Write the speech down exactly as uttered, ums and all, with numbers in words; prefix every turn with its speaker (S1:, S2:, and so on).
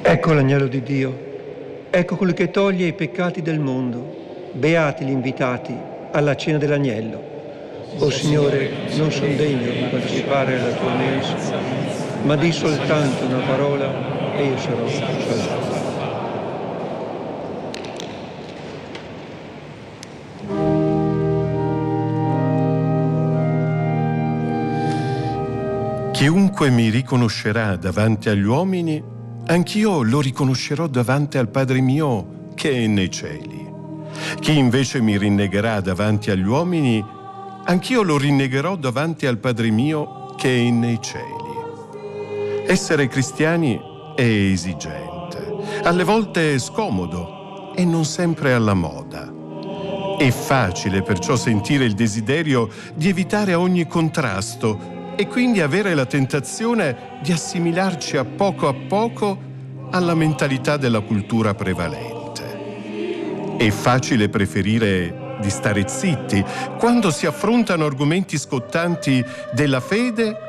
S1: Ecco l'agnello di Dio, ecco colui che toglie i peccati del mondo. Beati gli invitati alla cena dell'agnello. O Signore, non sono degno di partecipare alla tua mensa, ma di soltanto una parola e io sarò salvato.
S2: Chiunque mi riconoscerà davanti agli uomini, anch'io lo riconoscerò davanti al Padre mio che è nei cieli. Chi invece mi rinnegherà davanti agli uomini, anch'io lo rinnegherò davanti al Padre mio che è nei cieli. Essere cristiani è esigente, alle volte è scomodo e non sempre alla moda. È facile perciò sentire il desiderio di evitare ogni contrasto e quindi avere la tentazione di assimilarci a poco a poco alla mentalità della cultura prevalente. È facile preferire di stare zitti quando si affrontano argomenti scottanti della fede